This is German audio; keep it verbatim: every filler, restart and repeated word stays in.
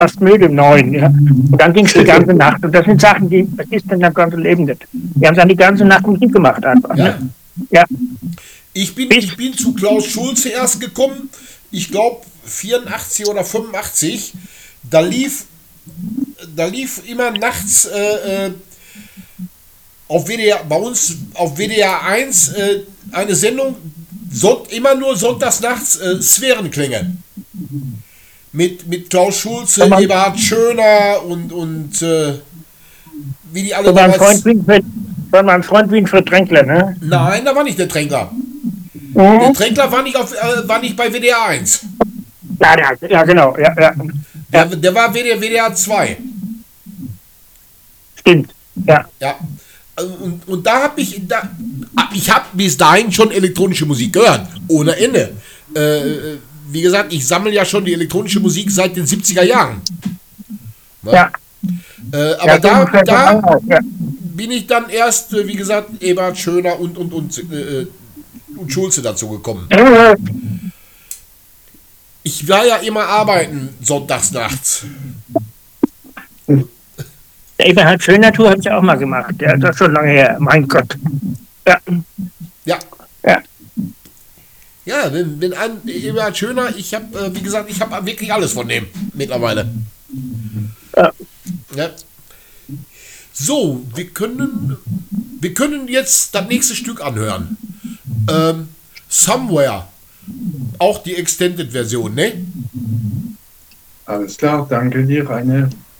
fast müde um neun. Ja. Und dann ging es die ganze Nacht. Und das sind Sachen, die das ist dann das ganze Leben nicht. Wir haben dann die ganze Nacht Musik gemacht einfach. Ja. Ne? Ja. Ich bin, ich bin zu Klaus Schulze erst gekommen, ich glaube vierundachtzig oder fünfundachtzig. Da lief, da lief immer nachts äh, äh, auf W D R, bei uns auf W D R eins äh, eine Sendung, son, immer nur sonntags nachts äh, Sphärenklänge. Mit, mit Klaus Schulze, Aber- Eberhard Schöner und, und äh, wie die alle Von meinem damals. Freund Winfried, von meinem Freund Winfried Tränkler, ne? Nein, da war nicht der Tränkler. Der Mhm. Tränkler war nicht, auf, äh, war nicht bei W D R eins. Ja, ja, ja, genau. Ja, ja. Der, der war W D R, W D R zwei. Stimmt. Ja. Ja. Und, und da habe ich, da, ich habe bis dahin schon elektronische Musik gehört, ohne Ende. Äh, wie gesagt, ich sammle ja schon die elektronische Musik seit den siebziger Jahren. Ne? Ja. Äh, aber Ja, da, so da auch, ja. bin ich dann erst, äh, wie gesagt, Ebert Schöner und, und, und, äh, und Schulze dazu gekommen. Äh, Ich war ja immer arbeiten, sonntags nachts. Der Eberhard Schöner Tour habe ich auch mal gemacht. Ja, das ist schon lange her. Mein Gott. Ja. Ja. Ja. Ja, wenn, wenn ein Eberhard Schöner, ich habe, äh, wie gesagt, ich habe wirklich alles von dem mittlerweile. Ja. Ja. So, wir können, wir können jetzt das nächste Stück anhören. Ähm, Somewhere. Auch die Extended-Version, ne? Alles klar, danke dir, Rainer.